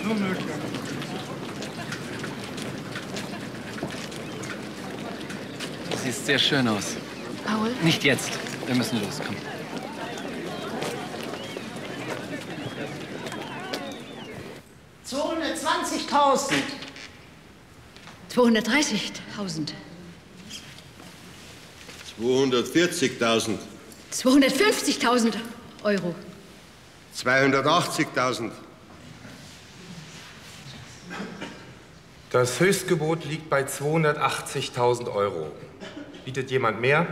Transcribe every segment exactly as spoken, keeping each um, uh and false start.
Du siehst sehr schön aus. Paul? Nicht jetzt. Wir müssen loskommen. zweihundertzwanzigtausend. zweihundertdreißigtausend. zweihundertvierzigtausend. zweihundertfünfzigtausend Euro. zweihundertachtzigtausend. Das Höchstgebot liegt bei zweihundertachtzigtausend Euro. Bietet jemand mehr?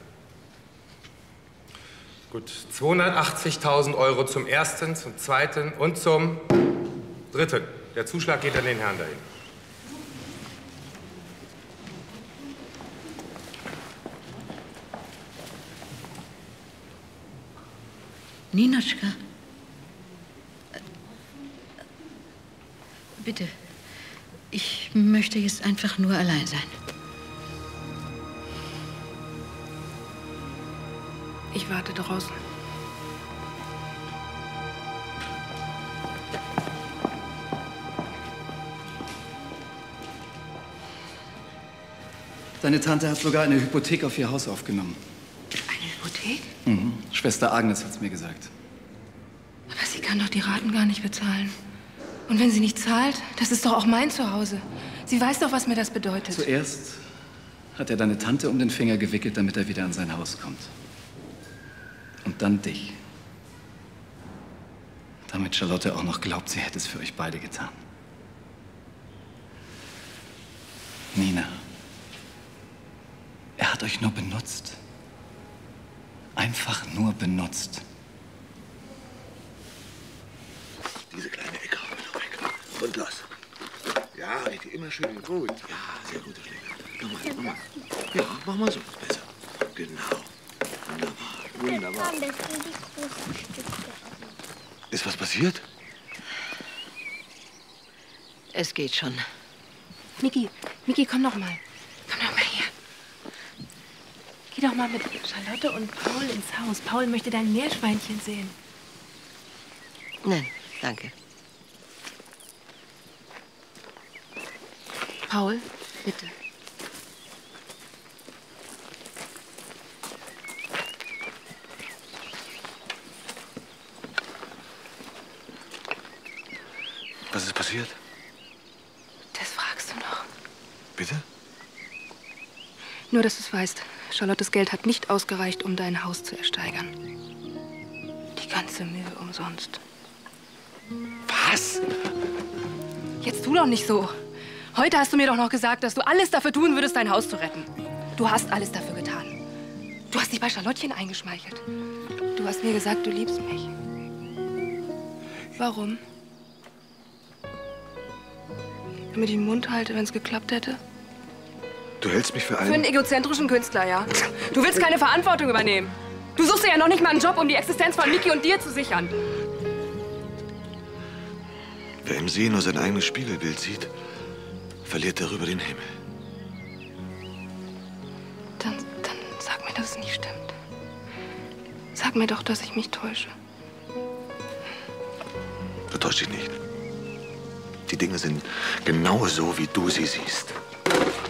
Gut, zweihundertachtzigtausend Euro zum ersten, zum zweiten und zum dritten. Der Zuschlag geht an den Herrn dahin. Ninoschka. Bitte. Ich möchte jetzt einfach nur allein sein. Ich warte draußen. Deine Tante hat sogar eine Hypothek auf ihr Haus aufgenommen. Eine Hypothek? Mhm. Schwester Agnes hat's mir gesagt. Aber sie kann doch die Raten gar nicht bezahlen. Und wenn sie nicht zahlt, das ist doch auch mein Zuhause. Sie weiß doch, was mir das bedeutet. Zuerst hat er deine Tante um den Finger gewickelt, damit er wieder an sein Haus kommt. Und dann dich. Damit Charlotte auch noch glaubt, sie hätte es für euch beide getan. Nina, er hat euch nur benutzt. Einfach nur benutzt. Diese kleine Ecke haben wir noch weg. Und los. Ja, richtig, immer schön gut. Ja, sehr gute Schläge. Nochmal, nochmal. Ja, mach mal so. Besser. Genau. Wunderbar. Wunderbar. Ist was passiert? Es geht schon. Niki, Niki, komm noch mal. Komm doch mal her. Geh doch mal mit Charlotte und Paul ins Haus. Paul möchte dein Meerschweinchen sehen. Nein, danke. Paul, bitte. Was ist passiert? Das fragst du noch. Bitte? Nur, dass du es weißt. Charlottes Geld hat nicht ausgereicht, um dein Haus zu ersteigern. Die ganze Mühe umsonst. Was? Jetzt tu doch nicht so. Heute hast du mir doch noch gesagt, dass du alles dafür tun würdest, dein Haus zu retten. Du hast alles dafür getan. Du hast dich bei Charlottchen eingeschmeichelt. Du hast mir gesagt, du liebst mich. Warum? Damit ich den Mund halte, wenn es geklappt hätte? Du hältst mich für einen... Für einen egozentrischen Künstler, ja. Du willst keine Verantwortung übernehmen. Du suchst dir ja noch nicht mal einen Job, um die Existenz von Niki und dir zu sichern. Wer im See nur sein eigenes Spiegelbild sieht, verliert darüber den Himmel. Dann, dann sag mir, dass es nicht stimmt. Sag mir doch, dass ich mich täusche. Du täuschst dich nicht. Die Dinge sind genau so, wie du sie siehst.